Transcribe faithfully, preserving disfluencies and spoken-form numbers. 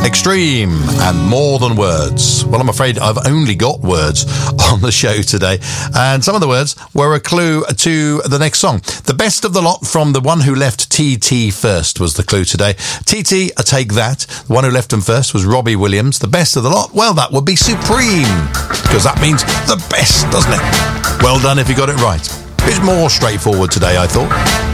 Extreme and More Than Words. Well, I'm afraid I've only got words on the show today, and some of the words were a clue to the next song. The best of the lot from the one who left T T first was the clue today. T T, I Take That. The one who left him first was Robbie Williams. The best of the lot, well, that would be Supreme, because that means the best, doesn't it? Well done if you got it right. Bit more straightforward today, I thought.